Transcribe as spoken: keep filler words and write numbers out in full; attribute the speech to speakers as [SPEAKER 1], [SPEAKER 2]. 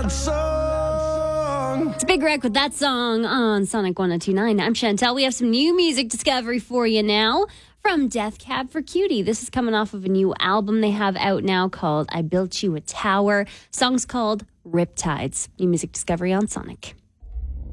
[SPEAKER 1] song.
[SPEAKER 2] It's Big Wreck with that song on Sonic one oh two point nine. I'm Chantel. We have some new music discovery for you now from Death Cab for Cutie. This is coming off of a new album they have out now called I Built You a Tower. Song's called Riptides. New music discovery on Sonic.